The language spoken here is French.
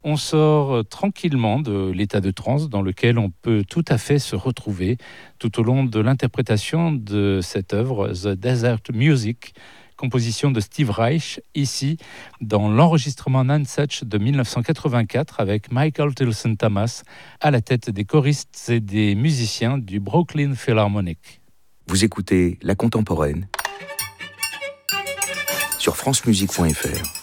on sort tranquillement de l'état de transe dans lequel on peut tout à fait se retrouver tout au long de l'interprétation de cette œuvre, The Desert Music, composition de Steve Reich, ici dans l'enregistrement Nonesuch de 1984 avec Michael Tilson Thomas à la tête des choristes et des musiciens du Brooklyn Philharmonic. Vous écoutez La Contemporaine sur francemusique.fr.